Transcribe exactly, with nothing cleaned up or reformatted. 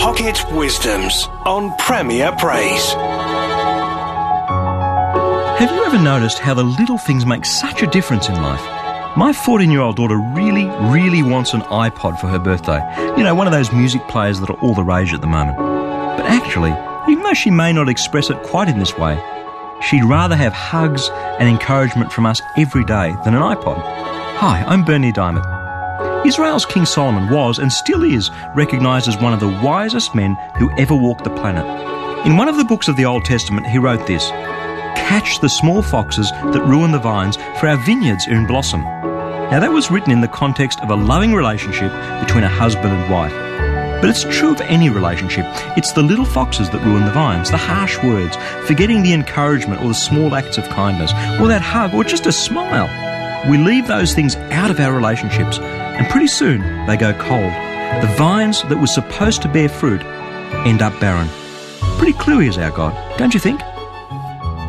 Pocket Wisdoms on Premier Praise. Have you ever noticed how the little things make such a difference in life? My fourteen-year-old daughter really, really wants an iPod for her birthday. You know, one of those music players that are all the rage at the moment. But actually, even though she may not express it quite in this way, she'd rather have hugs and encouragement from us every day than an iPod. Hi, I'm Bernie Diamond. Israel's King Solomon was, and still is, recognised as one of the wisest men who ever walked the planet. In one of the books of the Old Testament, he wrote this: "Catch the small foxes that ruin the vines, for our vineyards are in blossom." Now that was written in the context of a loving relationship between a husband and wife. But it's true of any relationship. It's the little foxes that ruin the vines, the harsh words, forgetting the encouragement or the small acts of kindness, or that hug, or just a smile. We leave those things out of our relationships, and pretty soon they go cold. The vines that were supposed to bear fruit end up barren. Pretty cluey is our God, don't you think?